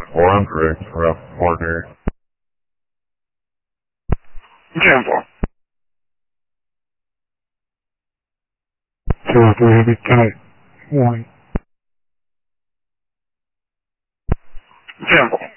Or Andre, ref partner. Example. 203 heavy tight. Warning. Example.